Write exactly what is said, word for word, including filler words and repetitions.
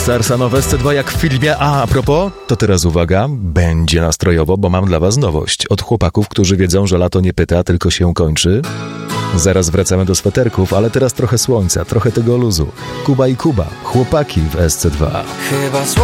Starsano w S C dwa jak w filmie. A, a propos, to teraz uwaga, będzie nastrojowo, bo mam dla was nowość. Od chłopaków, którzy wiedzą, że lato nie pyta, tylko się kończy. Zaraz wracamy do sweterków, ale teraz trochę słońca, trochę tego luzu. Kuba i Kuba, chłopaki w S C dwa. Chyba